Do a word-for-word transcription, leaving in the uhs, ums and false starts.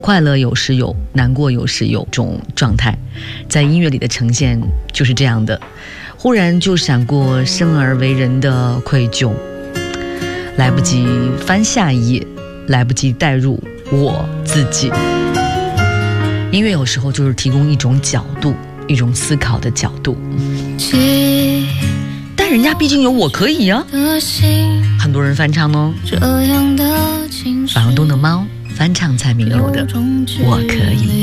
快乐有时有，难过有时有，这种状态在音乐里的呈现就是这样的。忽然就闪过生而为人的愧疚，来不及翻下一页，来不及带入我自己。音乐有时候就是提供一种角度，一种思考的角度，但人家毕竟有我可以啊，很多人翻唱哦。反而东的猫翻唱蔡明佑的我可以。